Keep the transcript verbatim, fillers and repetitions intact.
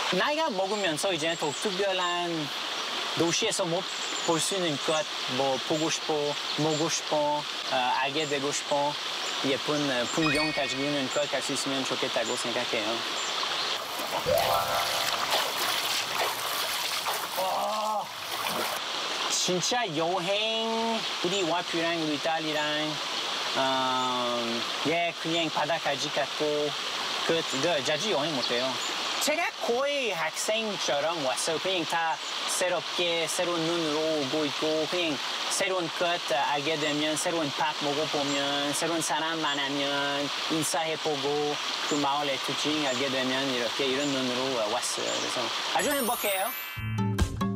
나이가 먹으면서 이제 더 특별한 도시에서 못 볼 수 있는 것, 뭐 보고 싶어, 먹고 싶어, 어, 알게 되고 싶어, 예쁜 어, 풍경 가지고 있는 것 갈 수 있으면 좋겠다고 생각해요. 와, 진짜 여행 우리 와이프랑 우리 딸이랑 어, 예 그냥 바다까지 갔고 그, 그 자주 여행 못해요. 제가 거의 학생처럼 왔어요. 그냥 다 새롭게 새로운 눈으로 오고 있고 그냥 새로운 것 알게 되면 새로운 밥 먹어보면 새로운 사람 만나면 인사해보고 그 마을의 특징 알게 되면 이렇게 이런 눈으로 왔어요. 그래서 아주 행복해요.